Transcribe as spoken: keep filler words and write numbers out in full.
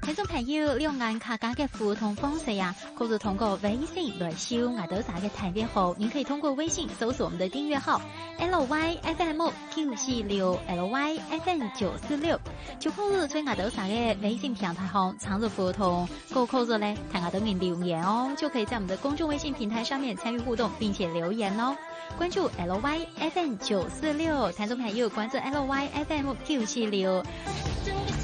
听众朋友，两岸客家嘅互动方式呀，可以通过微信来收我豆沙嘅台编号。您可以通过微信搜索我们的订阅号 L Y F M 九四六 L Y F M 九四六，就可以在我豆沙嘅微信平台上参与互动。够扣着嘞，看我豆面留言哦，就可以在我们的公众微信平台上面参与互动，并且留言哦。关注 L Y F M 九四六，听众朋友关注 L Y F M 九四六。